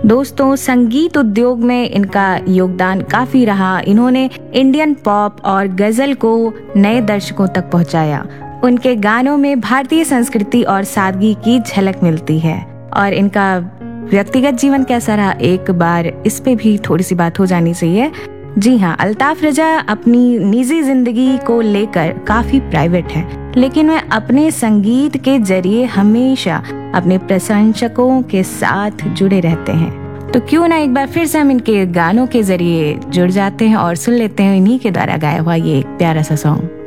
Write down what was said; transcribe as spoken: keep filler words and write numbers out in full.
दोस्तों, संगीत उद्योग में इनका योगदान काफी रहा। इन्होंने इंडियन पॉप और गजल को नए दर्शकों तक पहुंचाया। उनके गानों में भारतीय संस्कृति और सादगी की झलक मिलती है। और इनका व्यक्तिगत जीवन कैसा रहा, एक बार इस पे भी थोड़ी सी बात हो जानी चाहिए। जी हाँ, अल्ताफ रजा अपनी निजी जिंदगी को लेकर काफी प्राइवेट है, लेकिन वह अपने संगीत के जरिए हमेशा अपने प्रशंसकों के साथ जुड़े रहते हैं। तो क्यों ना एक बार फिर से हम इनके गानों के जरिए जुड़ जाते हैं और सुन लेते हैं इन्हीं के द्वारा गाया हुआ ये एक प्यारा सा सॉन्ग।